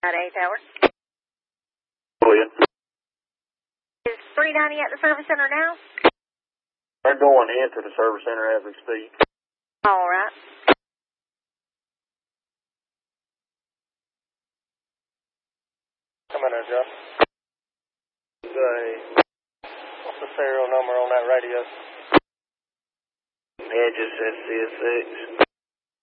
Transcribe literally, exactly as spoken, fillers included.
At eighth hour. William. Is three ninety at the service center now? They're going into the service center as we speak. All right. Come in there, Joe. Say, what's the serial number on that radio? Yeah, it just says C S six.